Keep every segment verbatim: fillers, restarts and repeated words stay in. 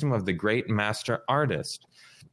wisdom of the great master artist.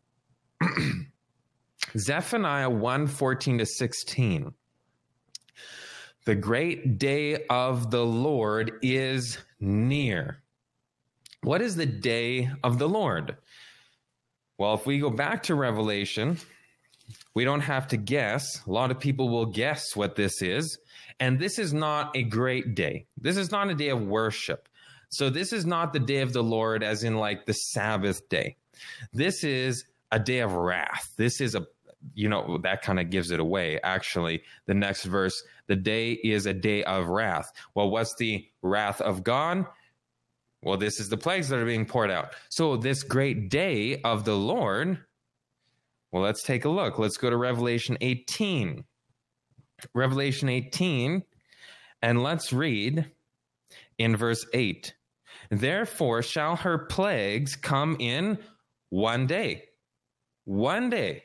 Zephaniah one, fourteen to sixteen. The great day of the Lord is near. What is the day of the Lord? Well, if we go back to Revelation, we don't have to guess. A lot of people will guess what this is. And this is not a great day. This is not a day of worship. So this is not the day of the Lord as in like the Sabbath day. This is a day of wrath. This is a, you know, that kind of gives it away. Actually, the next verse, the day is a day of wrath. Well, what's the wrath of God? Well, this is the plagues that are being poured out. So this great day of the Lord, well, let's take a look. Let's go to Revelation eighteen. Revelation eighteen, and let's read in verse eight. Therefore shall her plagues come in one day. One day.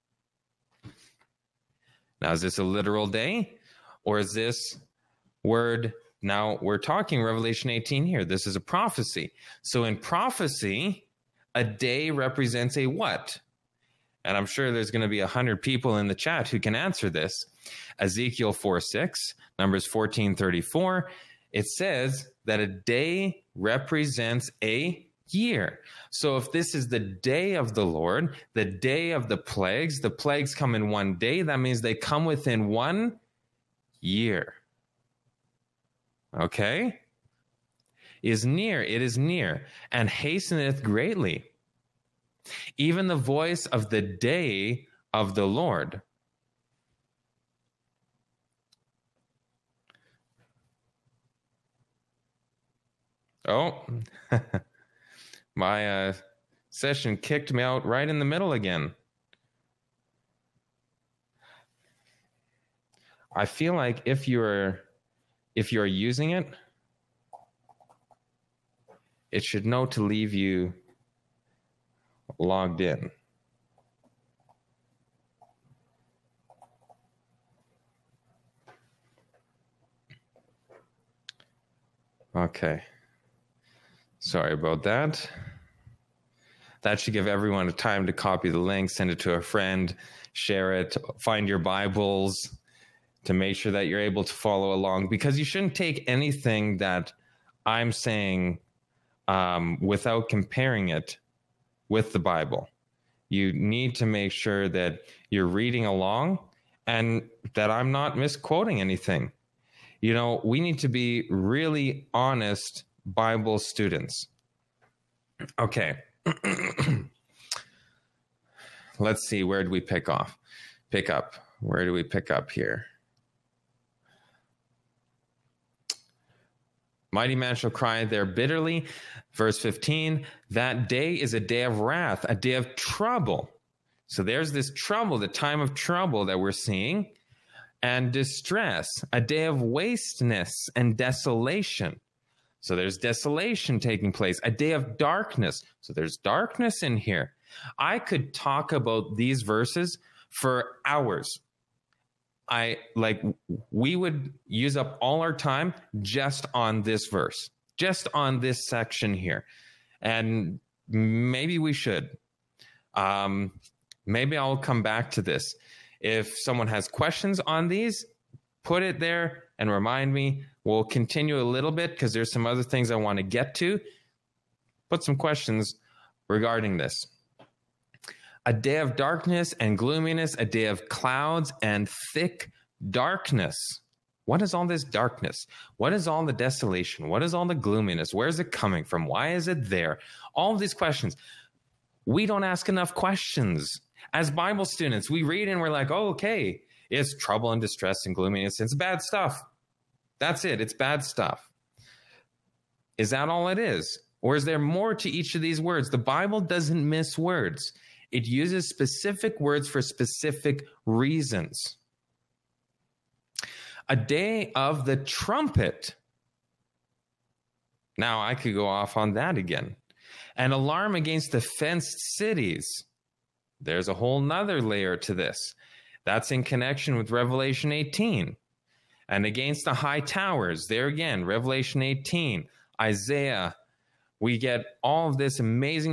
Now, is this a literal day? Or is this word... Now, we're talking Revelation eighteen here. This is a prophecy. So in prophecy, a day represents a what? And I'm sure there's going to be a hundred people in the chat who can answer this. Ezekiel four six, Numbers fourteen thirty-four, it says that a day represents a year. So if this is the day of the Lord, the day of the plagues, the plagues come in one day, that means they come within one year. Okay? Is near, it is near, and hasteneth greatly. Even the voice of the day of the Lord. Oh, my uh, session kicked me out right in the middle again. I feel like if you're if you're using it, it should know to leave you logged in. Okay. Sorry about that. That should give everyone a time to copy the link, send it to a friend, share it, find your Bibles to make sure that you're able to follow along, because you shouldn't take anything that I'm saying um, without comparing it with the Bible. You need to make sure that you're reading along and that I'm not misquoting anything. You know, we need to be really honest Bible students. Okay. Let's see, where do we pick off? Pick up. Where do we pick up here? Mighty man shall cry there bitterly. Verse fifteen, that day is a day of wrath, a day of trouble. So there's this trouble, the time of trouble that we're seeing, and distress, a day of wasteness and desolation. So there's desolation taking place, a day of darkness. So there's darkness in here. I could talk about these verses for hours. I like we would use up all our time just on this verse, just on this section here. And maybe we should. Um, maybe I'll come back to this. If someone has questions on these, put it there and remind me. We'll continue a little bit because there's some other things I want to get to. Put some questions regarding this. A day of darkness and gloominess, a day of clouds and thick darkness. What is all this darkness? What is all the desolation? What is all the gloominess? Where is it coming from? Why is it there? All of these questions. We don't ask enough questions. As Bible students, we read and we're like, oh, okay, it's trouble and distress and gloominess. It's bad stuff. That's it. It's bad stuff. Is that all it is? Or is there more to each of these words? The Bible doesn't miss words. It uses specific words for specific reasons. A day of the trumpet. Now I could go off on that again. An alarm against the fenced cities. There's a whole nother layer to this. That's in connection with Revelation eighteen. And against the high towers. There again, Revelation eighteen, Isaiah. We get all of this amazing